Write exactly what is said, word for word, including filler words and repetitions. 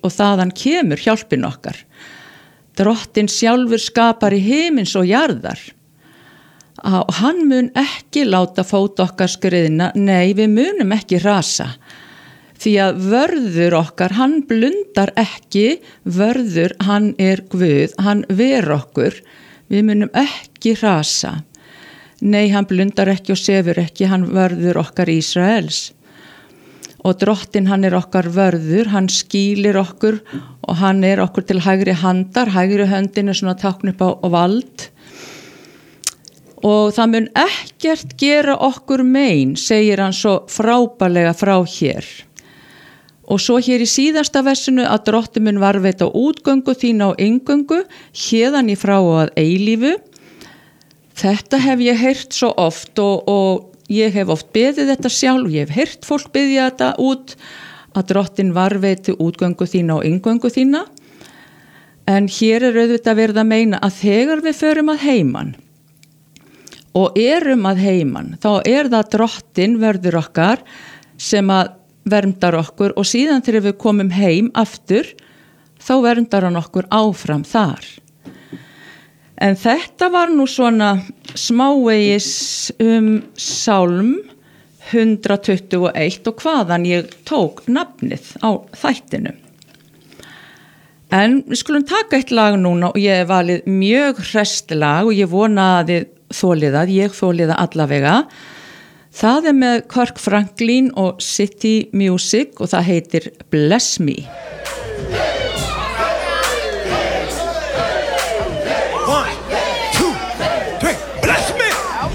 og þaðan kemur hjálpin okkar. Drottinn sjálfur skapar í himins og jarðar. Og hann mun ekki láta fót okkar skriðna, nei, við munum ekki rasa. Því að vörður okkar, hann blundar ekki, vörður, hann er Guð, hann ver okkur, við munum ekki rasa. Nei, hann blundar ekki og sefur ekki, hann vörður okkar Ísraels. Og Drottinn, hann er okkar vörður, hann skýlir okkur og hann er okkur til hægri handar, hægri höndin er svona tákn upp á vald. Og það mun ekkert gera okkur mein, segir hann svo frábærlega frá hér. Og svo hér í síðasta versinu að Drottinn mun varðveita útgöngu þína og inngöngu, héðan í frá og að eilífu. Þetta hef ég heyrt svo oft og, og ég hef oft beðið þetta sjálf, ég hef heyrt fólk beðja þetta út, að Drottinn varðveiti útgöngu þína og inngöngu þína. En hér er auðvitað verið að meina að þegar við förum að heiman og erum að heiman, þá er það Drottinn vörður okkar sem að verndar okkur og síðan þegar við komum heim aftur, þá verndar hann okkur áfram þar. En þetta var nú svona smávegis um Sálm hundrað tuttugu og eitt og hvaðan ég tók nafnið á þættinu. En við skulum taka eitt lag núna og ég hef valið mjög hresst lag og ég vona að þið þólið að, ég þólið að allavega. Það er með Kirk Franklin og City Music og það heitir Bless Me.